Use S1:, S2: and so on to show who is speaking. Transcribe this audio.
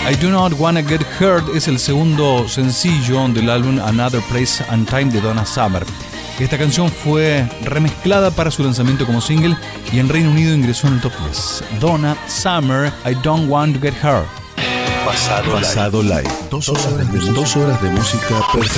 S1: I Do Not Wanna Get Hurt es el segundo sencillo del álbum Another Place and Time de Donna Summer. Esta canción fue remezclada para su lanzamiento como single y en Reino Unido ingresó en el top 10. Donna Summer, I Don't Want to Get Hurt.
S2: Pasado Live. 2 horas de música perfecta.